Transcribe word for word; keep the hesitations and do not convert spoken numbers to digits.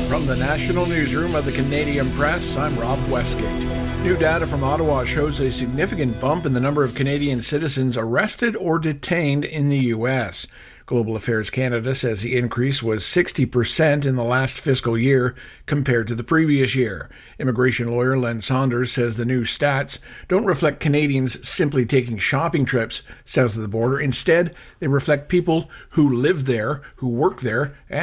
From the National Newsroom of the Canadian Press, I'm Rob Westgate. New data from Ottawa shows a significant bump in the number of Canadian citizens arrested or detained in the U S. Global Affairs Canada says the increase was sixty percent in the last fiscal year compared to the previous year. Immigration lawyer Len Saunders says the new stats don't reflect Canadians simply taking shopping trips south of the border. Instead, they reflect people who live there, who work there, and